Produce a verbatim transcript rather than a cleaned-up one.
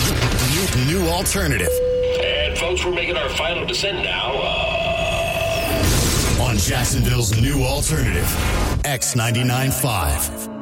New Alternative. And folks, we're making our final descent now. Uh... On Jacksonville's New Alternative, X ninety-nine point five.